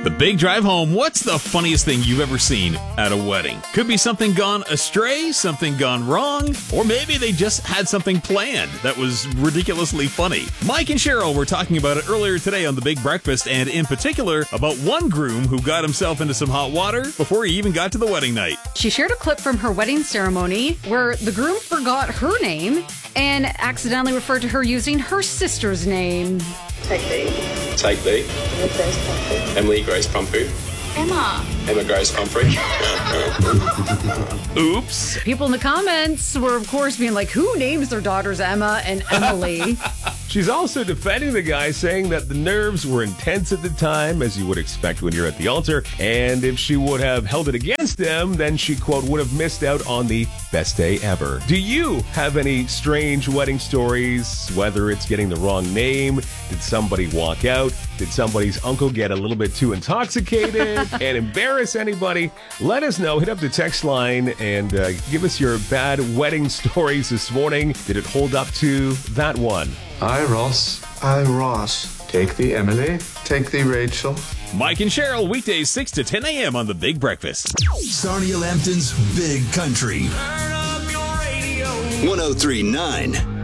The Big Drive Home. What's the funniest thing you've ever seen at a wedding? Could be something gone astray, something gone wrong, or maybe they just had something planned that was ridiculously funny. Mike and Cheryl were talking about it earlier today on The Big Breakfast, and in particular about one groom who got himself into some hot water before he even got to the wedding night. She shared a clip from her wedding ceremony where the groom forgot her name and accidentally referred to her using her sister's name. Take B. Take B. Emily Grace Pompu. Emily Grace Pompu. Emma Grace Pomfrey. Oops. People in the comments were, of course, being like, who names their daughters Emma and Emily? She's also defending the guy, saying that the nerves were intense at the time, as you would expect when you're at the altar, and if she would have held it against him, then she, quote, would have missed out on the best day ever. Do you have any strange wedding stories, whether it's getting the wrong name, did somebody walk out, did somebody's uncle get a little bit too intoxicated and embarrass anybody? Let us know. Hit up the text line and give us your bad wedding stories this morning. Did it hold up to that one? I, Ross. I, Ross. Take the Emily. Take the Rachel. Mike and Cheryl, weekdays 6 to 10 a.m. on The Big Breakfast. Sarnia Lambton's Big Country. 103.9